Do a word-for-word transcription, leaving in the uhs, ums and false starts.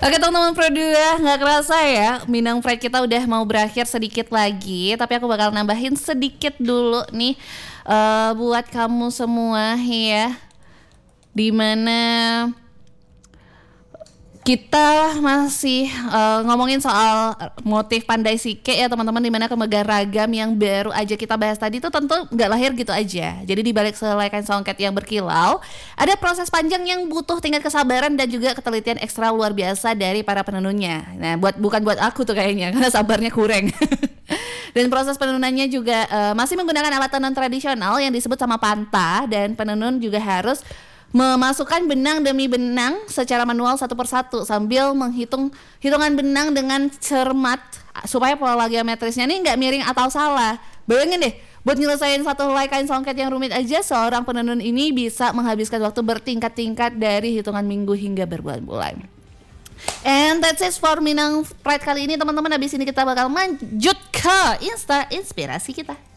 Oke teman-teman Pro dua, nggak kerasa ya Minang Pride kita udah mau berakhir sedikit lagi. Tapi aku bakal nambahin sedikit dulu nih uh, buat kamu semua ya, dimana kita masih uh, ngomongin soal motif Pandai Sike ya teman-teman, dimana kemegahan ragam yang baru aja kita bahas tadi itu tentu nggak lahir gitu aja. Jadi di balik selai kain songket yang berkilau, ada proses panjang yang butuh tingkat kesabaran dan juga ketelitian ekstra luar biasa dari para penenunnya. Nah, buat bukan buat aku tuh kayaknya, karena sabarnya kurang. Dan proses penenunannya juga uh, masih menggunakan alat tenun tradisional yang disebut sama panta, dan penenun juga harus memasukkan benang demi benang secara manual satu persatu sambil menghitung hitungan benang dengan cermat supaya pola geometrisnya ini nggak miring atau salah. Bayangin deh, buat nyelesain satu helai kain songket yang rumit aja, seorang penenun ini bisa menghabiskan waktu bertingkat-tingkat dari hitungan minggu hingga berbulan-bulan. And that's it for Minang Pride kali ini teman-teman. Habis ini kita bakal lanjut ke Insta Inspirasi kita.